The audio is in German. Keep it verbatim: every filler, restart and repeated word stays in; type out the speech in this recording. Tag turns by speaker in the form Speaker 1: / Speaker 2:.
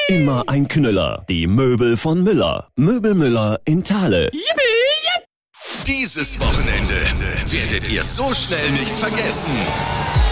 Speaker 1: Immer ein Knüller. Die Möbel von Müller. Möbelmüller in Thale.
Speaker 2: Dieses Wochenende werdet ihr so schnell nicht vergessen.